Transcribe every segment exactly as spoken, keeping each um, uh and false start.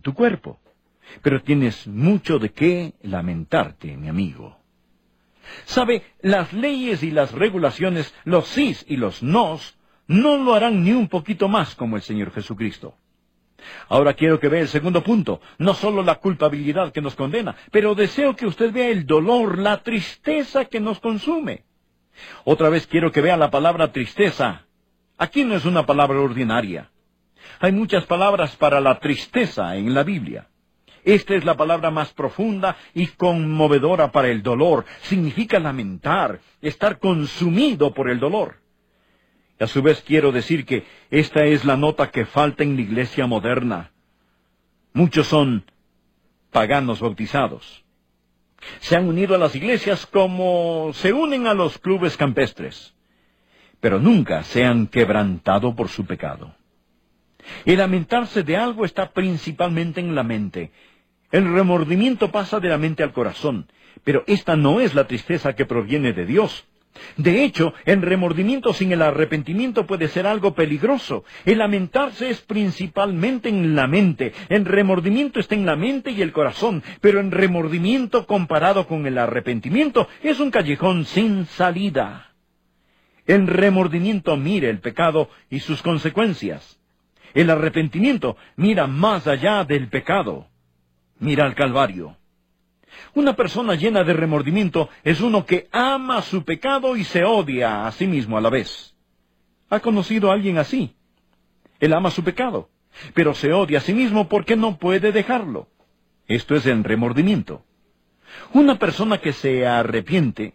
tu cuerpo. Pero tienes mucho de qué lamentarte, mi amigo. Sabe, las leyes y las regulaciones, los sís y los nos, no lo harán ni un poquito más como el Señor Jesucristo. Ahora quiero que vea el segundo punto, no solo la culpabilidad que nos condena, pero deseo que usted vea el dolor, la tristeza que nos consume. Otra vez quiero que vea la palabra tristeza. Aquí no es una palabra ordinaria. Hay muchas palabras para la tristeza en la Biblia. Esta es la palabra más profunda y conmovedora para el dolor. Significa lamentar, estar consumido por el dolor. Y a su vez quiero decir que esta es la nota que falta en la iglesia moderna. Muchos son paganos bautizados. Se han unido a las iglesias como se unen a los clubes campestres, pero nunca se han quebrantado por su pecado. El lamentarse de algo está principalmente en la mente. El remordimiento pasa de la mente al corazón, pero esta no es la tristeza que proviene de Dios. De hecho, el remordimiento sin el arrepentimiento puede ser algo peligroso. El lamentarse es principalmente en la mente. El remordimiento está en la mente y el corazón, pero el remordimiento comparado con el arrepentimiento es un callejón sin salida. El remordimiento mira el pecado y sus consecuencias. El arrepentimiento mira más allá del pecado. Mira al Calvario. Una persona llena de remordimiento es uno que ama su pecado y se odia a sí mismo a la vez. ¿Ha conocido a alguien así? Él ama su pecado, pero se odia a sí mismo porque no puede dejarlo. Esto es el remordimiento. Una persona que se arrepiente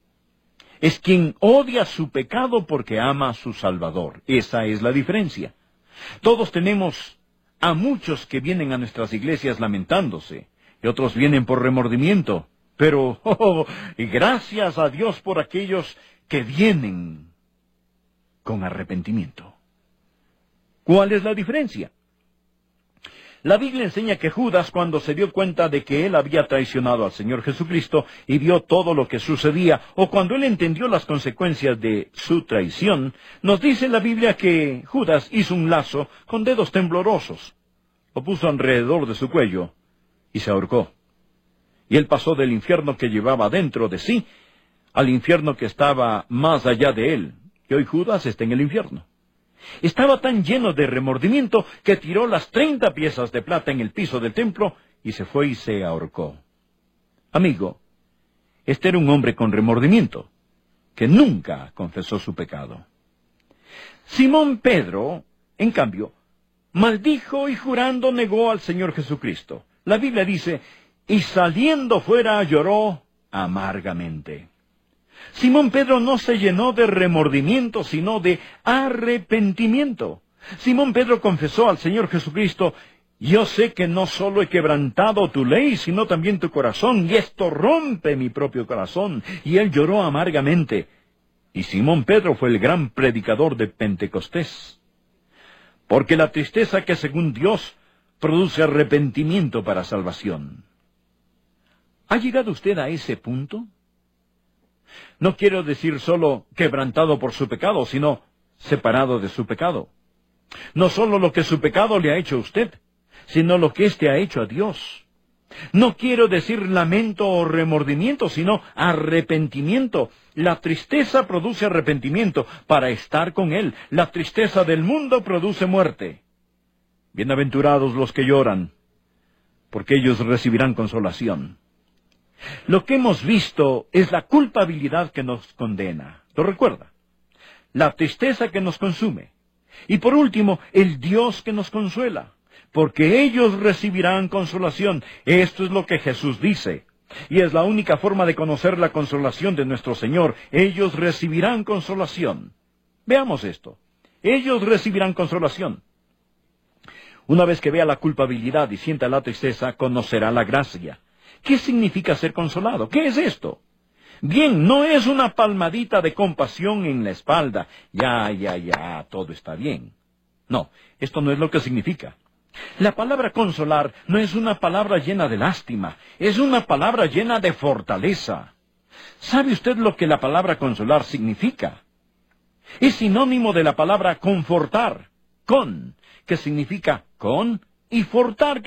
es quien odia su pecado porque ama a su Salvador. Esa es la diferencia. Todos tenemos a muchos que vienen a nuestras iglesias lamentándose, y otros vienen por remordimiento, pero, oh, y gracias a Dios por aquellos que vienen con arrepentimiento. ¿Cuál es la diferencia? La Biblia enseña que Judas, cuando se dio cuenta de que él había traicionado al Señor Jesucristo y vio todo lo que sucedía, o cuando él entendió las consecuencias de su traición, nos dice la Biblia que Judas hizo un lazo con dedos temblorosos, lo puso alrededor de su cuello y se ahorcó. Y él pasó del infierno que llevaba dentro de sí al infierno que estaba más allá de él. Y hoy Judas está en el infierno. Estaba tan lleno de remordimiento que tiró las treinta piezas de plata en el piso del templo y se fue y se ahorcó. Amigo, este era un hombre con remordimiento, que nunca confesó su pecado. Simón Pedro, en cambio, maldijo y jurando negó al Señor Jesucristo. La Biblia dice, y saliendo fuera lloró amargamente. Simón Pedro no se llenó de remordimiento, sino de arrepentimiento. Simón Pedro confesó al Señor Jesucristo, yo sé que no solo he quebrantado tu ley, sino también tu corazón, y esto rompe mi propio corazón. Y él lloró amargamente. Y Simón Pedro fue el gran predicador de Pentecostés. Porque la tristeza que según Dios produce arrepentimiento para salvación. ¿Ha llegado usted a ese punto? No quiero decir solo quebrantado por su pecado, sino separado de su pecado. No solo lo que su pecado le ha hecho a usted, sino lo que éste ha hecho a Dios. No quiero decir lamento o remordimiento, sino arrepentimiento. La tristeza produce arrepentimiento para estar con Él. La tristeza del mundo produce muerte. Bienaventurados los que lloran, porque ellos recibirán consolación. Lo que hemos visto es la culpabilidad que nos condena. ¿Lo recuerda? La tristeza que nos consume. Y por último, el Dios que nos consuela. Porque ellos recibirán consolación. Esto es lo que Jesús dice. Y es la única forma de conocer la consolación de nuestro Señor. Ellos recibirán consolación. Veamos esto. Ellos recibirán consolación. Una vez que vea la culpabilidad y sienta la tristeza, conocerá la gracia. ¿Qué significa ser consolado? ¿Qué es esto? Bien, no es una palmadita de compasión en la espalda. Ya, ya, ya, todo está bien. No, esto no es lo que significa. La palabra consolar no es una palabra llena de lástima, es una palabra llena de fortaleza. ¿Sabe usted lo que la palabra consolar significa? Es sinónimo de la palabra confortar, con, que significa con, y fortar,